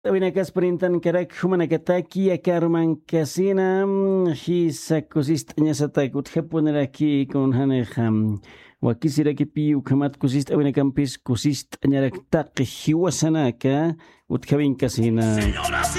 Winaka sprintan karak humanakataki akarman kasina hisa kusist nyasata kuthapuneraki con haneham wakisiraki pi ukamat kusist awinakampis kusist nyarak taqi hiwasanaka utkawin kasina.